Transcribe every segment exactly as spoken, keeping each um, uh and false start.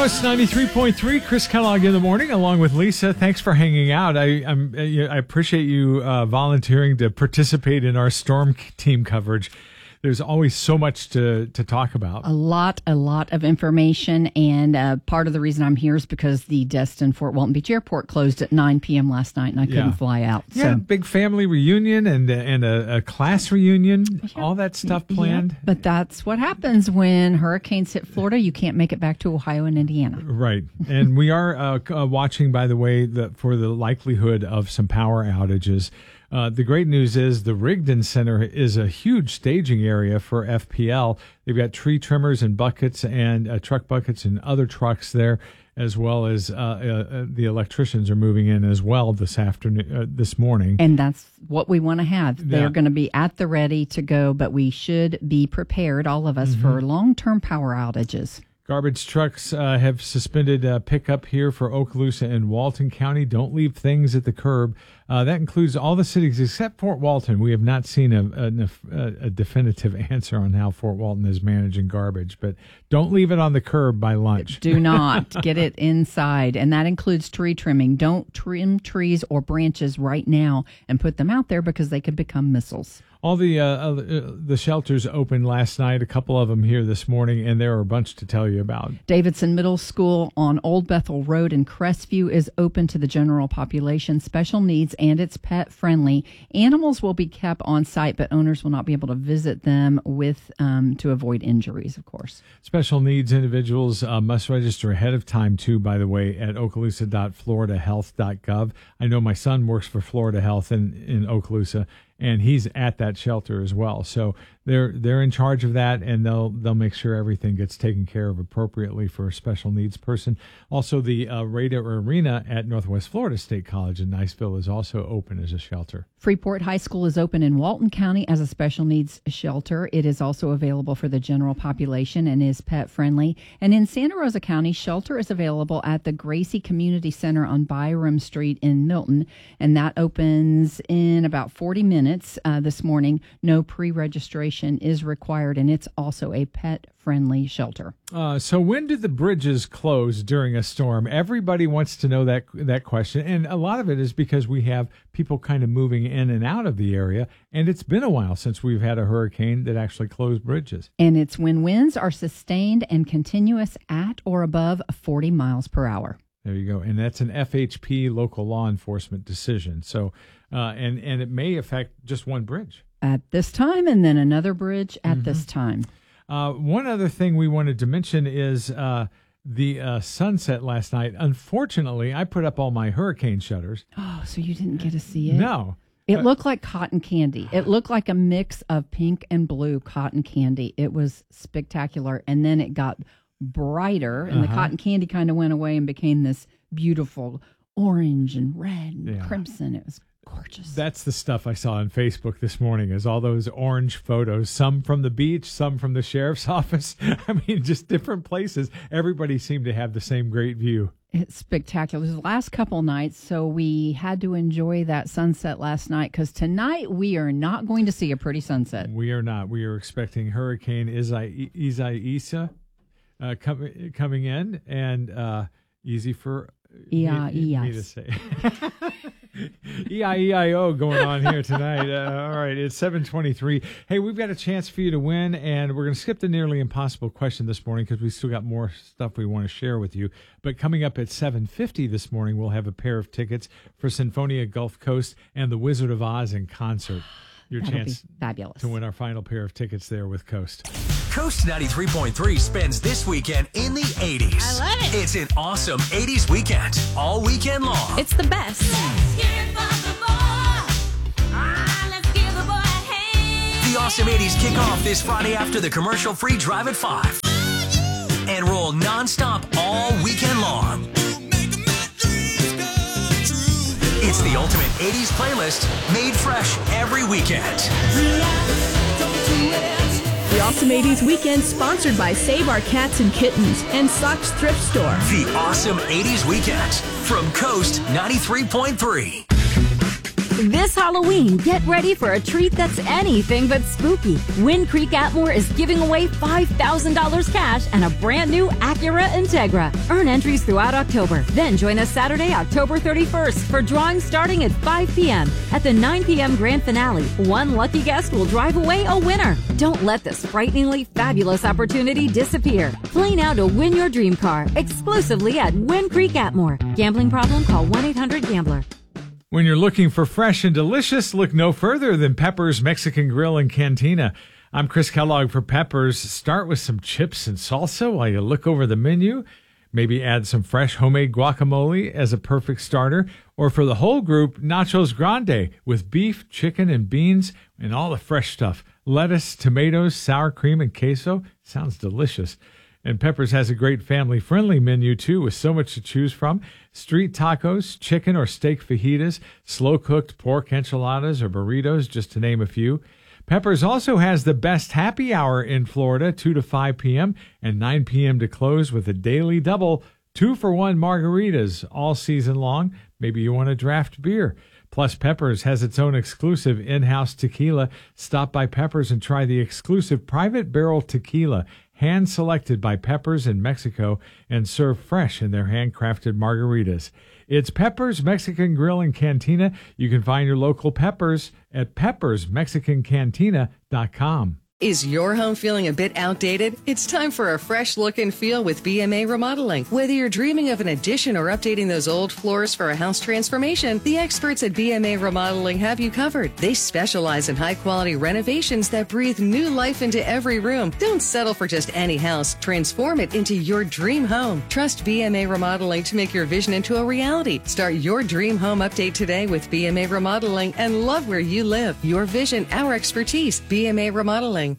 Coast ninety-three point three, Chris Kellogg in the morning, along with Lisa. Thanks for hanging out. I I'm, I appreciate you uh, volunteering to participate in our storm team coverage. There's always so much to, to talk about. A lot, a lot of information. And uh, part of the reason I'm here is because the Destin Fort Walton Beach Airport closed at nine p.m. last night, and I couldn't yeah. fly out. Yeah, so. Big family reunion and, and a, a class reunion, Yeah. all that stuff planned. Yeah. But that's what happens when hurricanes hit Florida. You can't make it back to Ohio and Indiana. Right. And we are uh, uh, watching, by the way, the, for the likelihood of some power outages. Uh, the great news is the Rigdon Center is a huge staging area for F P L. They've got tree trimmers and buckets and uh, truck buckets and other trucks there, as well as uh, uh, the electricians are moving in as well this afternoon, uh, this morning. And that's what we want to have. They're Yeah. going to be at the ready to go, but we should be prepared, all of us, mm-hmm. for long-term power outages. Garbage trucks uh, have suspended uh, pickup here for Okaloosa and Walton County. Don't leave things at the curb. Uh, that includes all the cities except Fort Walton. We have not seen a, a, a definitive answer on how Fort Walton is managing garbage, but don't leave it on the curb by lunch. Do not get it inside, and that includes tree trimming. Don't trim trees or branches right now and put them out there because they could become missiles. All the uh, uh, the shelters opened last night, a couple of them here this morning, and there are a bunch to tell you about. Davidson Middle School on Old Bethel Road in Crestview is open to the general population, special needs, and it's pet friendly. Animals will be kept on site, but owners will not be able to visit them with um, to avoid injuries, of course. Special needs individuals uh, must register ahead of time, too, by the way, at okaloosa dot florida health dot gov. I know my son works for Florida Health in, in Okaloosa, and he's at that shelter as well. So they're they're in charge of that, and they'll they'll make sure everything gets taken care of appropriately for a special needs person. Also, the uh, Raider Arena at Northwest Florida State College in Niceville is also open as a shelter. Freeport High School is open in Walton County as a special needs shelter. It is also available for the general population and is pet friendly. And in Santa Rosa County, shelter is available at the Gracie Community Center on Byram Street in Milton, and that opens in about forty minutes uh, this morning. No pre-registration is required, and it's also a pet-friendly shelter. Uh, so when do the bridges close during a storm? Everybody wants to know that that question, and a lot of it is because we have people kind of moving in and out of the area, and it's been a while since we've had a hurricane that actually closed bridges. And it's when winds are sustained and continuous at or above forty miles per hour. There you go. And that's an F H P local law enforcement decision. So, uh, and, and it may affect just one bridge. At this time, and then another bridge at mm-hmm. this time. Uh, one other thing we wanted to mention is uh, the uh, sunset last night. Unfortunately, I put up all my hurricane shutters. Oh, so you didn't get to see it? No. It uh, looked like cotton candy. It looked like a mix of pink and blue cotton candy. It was spectacular. And then it got brighter, and uh-huh. the cotton candy kind of went away and became this beautiful orange and red and yeah. crimson. It was gorgeous. That's the stuff I saw on Facebook this morning, is all those orange photos, some from the beach, some from the sheriff's office. I mean, just different places. Everybody seemed to have the same great view. It's spectacular. It was the last couple nights, so we had to enjoy that sunset last night, because tonight we are not going to see a pretty sunset. We are not. We are expecting Hurricane Isai- Isaiasa uh, com- coming in, and uh, easy for E I E me, me to say. E I E I O going on here tonight. Uh, all right, it's seven twenty-three. Hey, we've got a chance for you to win, and we're going to skip the nearly impossible question this morning because we still got more stuff we want to share with you. But coming up at seven fifty this morning, we'll have a pair of tickets for Sinfonia Gulf Coast and the Wizard of Oz in concert. Your That'll chance be fabulous to win our final pair of tickets there with Coast. Coast ninety-three point three spends this weekend in the eighties. I love it. It's an awesome eighties weekend, all weekend long. It's the best. Let's give it for the boy. Ah, let's give the boy a hand. The awesome eighties kick off this Friday after the commercial-free Drive at five. And roll nonstop all weekend long. It's the ultimate eighties playlist made fresh every weekend. The Awesome eighties Weekend, sponsored by Save Our Cats and Kittens and Socks Thrift Store. The Awesome eighties Weekend from Coast ninety-three point three. This Halloween, get ready for a treat that's anything but spooky. Wind Creek Atmore is giving away five thousand dollars cash and a brand new Acura Integra. Earn entries throughout October. Then join us Saturday, October thirty-first for drawings starting at five p.m. At the nine p.m. grand finale, one lucky guest will drive away a winner. Don't let this frighteningly fabulous opportunity disappear. Play now to win your dream car exclusively at Wind Creek Atmore. Gambling problem? Call one eight hundred gambler. When you're looking for fresh and delicious, look no further than Pepper's Mexican Grill and Cantina. I'm Chris Kellogg for Pepper's. Start with some chips and salsa while you look over the menu. Maybe add some fresh homemade guacamole as a perfect starter. Or for the whole group, Nachos Grande with beef, chicken, and beans and all the fresh stuff. Lettuce, tomatoes, sour cream, and queso. Sounds delicious. And Pepper's has a great family-friendly menu, too, with so much to choose from. Street tacos, chicken or steak fajitas, slow-cooked pork enchiladas or burritos, just to name a few. Pepper's also has the best happy hour in Florida, two to five p.m. and nine p.m. to close with a daily double, two-for-one margaritas all season long. Maybe you want a draft beer. Plus, Pepper's has its own exclusive in-house tequila. Stop by Pepper's and try the exclusive private barrel tequila, hand-selected by Pepper's in Mexico and served fresh in their handcrafted margaritas. It's Pepper's Mexican Grill and Cantina. You can find your local Pepper's at peppers mexican cantina dot com. Is your home feeling a bit outdated? It's time for a fresh look and feel with B M A Remodeling. Whether you're dreaming of an addition or updating those old floors for a house transformation, the experts at B M A Remodeling have you covered. They specialize in high-quality renovations that breathe new life into every room. Don't settle for just any house. Transform it into your dream home. Trust B M A Remodeling to make your vision into a reality. Start your dream home update today with B M A Remodeling and love where you live. Your vision, our expertise. B M A Remodeling.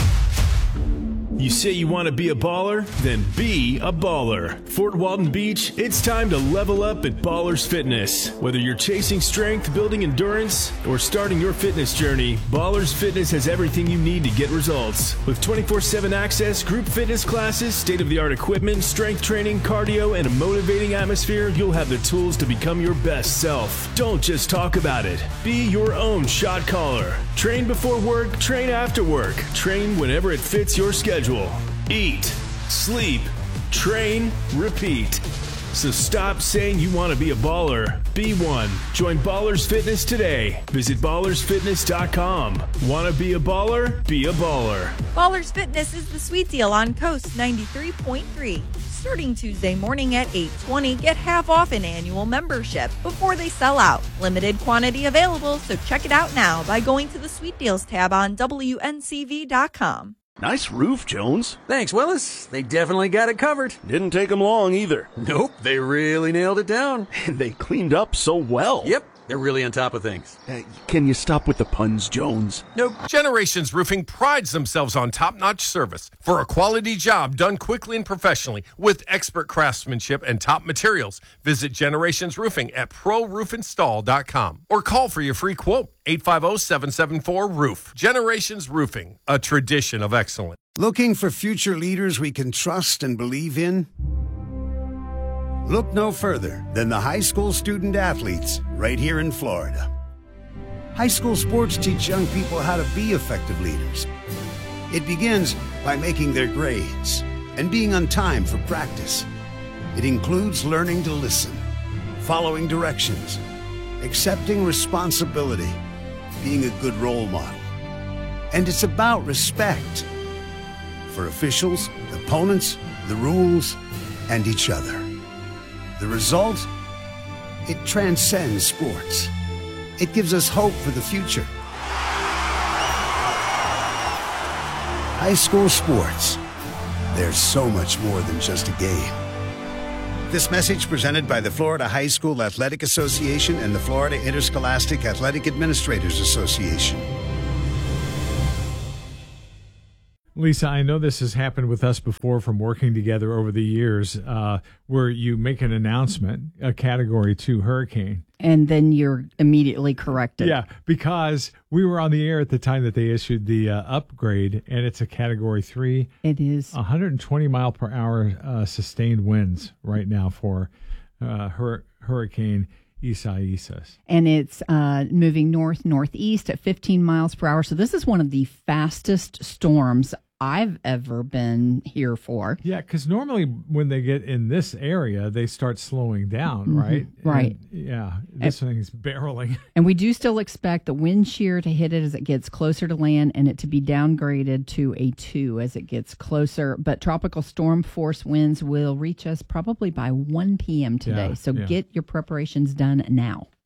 You say you want to be a baller? Then be a baller. Fort Walton Beach, it's time to level up at Ballers Fitness. Whether you're chasing strength, building endurance, or starting your fitness journey, Ballers Fitness has everything you need to get results. With twenty-four seven access, group fitness classes, state-of-the-art equipment, strength training, cardio, and a motivating atmosphere, you'll have the tools to become your best self. Don't just talk about it. Be your own shot caller. Train before work, train after work. Train whenever it fits your schedule. Eat, sleep, train, repeat. So stop saying you want to be a baller. Be one. Join Ballers Fitness today. Visit ballers fitness dot com. Want to be a baller? Be a baller. Ballers Fitness is the sweet deal on Coast ninety-three point three. Starting Tuesday morning at eight twenty, get half off an annual membership before they sell out. Limited quantity available, so check it out now by going to the Sweet Deals tab on W N C V dot com. Nice roof, Jones. Thanks, Willis. They definitely got it covered. Didn't take them long either. Nope, they really nailed it down. And they cleaned up so well. Yep, they're really on top of things. Uh, can you stop with the puns, Jones? Nope. Generations Roofing prides themselves on top-notch service for a quality job done quickly and professionally with expert craftsmanship and top materials. Visit Generations Roofing at pro roof install dot com or call for your free quote. eight five zero, seven seven four, roof. Generations Roofing, a tradition of excellence. Looking for future leaders we can trust and believe in? Look no further than the high school student athletes right here in Florida. High school sports teach young people how to be effective leaders. It begins by making their grades and being on time for practice. It includes learning to listen, following directions, accepting responsibility, being a good role model. And it's about respect for officials, opponents, the rules, and each other. The result? It transcends sports. It gives us hope for the future. High school sports. There's so much more than just a game. This message presented by the Florida High School Athletic Association and the Florida Interscholastic Athletic Administrators Association. Lisa, I know this has happened with us before from working together over the years, uh, where you make an announcement, a Category two hurricane. And then you're immediately corrected. Yeah, because we were on the air at the time that they issued the uh, upgrade, and it's a Category three. It is. one hundred twenty mile per hour uh, sustained winds right now for uh, hur- hurricane. Isaias. And it's uh, moving north northeast at fifteen miles per hour. So this is one of the fastest storms I've ever been here for. Yeah, because normally when they get in this area, they start slowing down, Mm-hmm. right? Right. And, yeah, this And- thing's barreling. And we do still expect the wind shear to hit it as it gets closer to land and it to be downgraded to a two as it gets closer. But tropical storm force winds will reach us probably by one p.m. today. Yeah, so yeah. get your preparations done now.